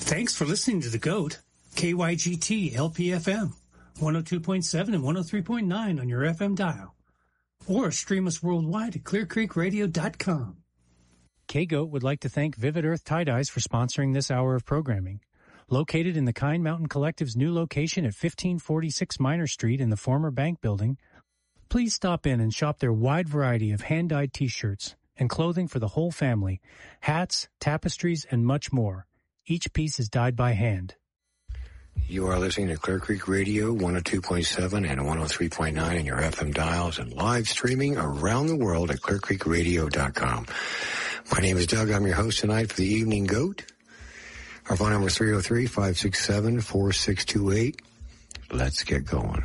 Thanks for listening to The GOAT, KYGT LPFM, 102.7 and 103.9 on your FM dial. Or stream us worldwide at clearcreekradio.com. KGOAT would like to thank Vivid Earth Tie-Dyes for sponsoring this hour of programming. Located in the Kind Mountain Collective's new location at 1546 Minor Street in the former bank building, please stop in and shop their wide variety of hand-dyed t-shirts and clothing for the whole family, hats, tapestries, and much more. Each piece is dyed by hand. You are listening to Clear Creek Radio, 102.7 and 103.9 in your FM dials and live streaming around the world at clearcreekradio.com. My name is Doug. I'm your host tonight for the Evening GOAT. Our phone number is 303-567-4628. Let's get going.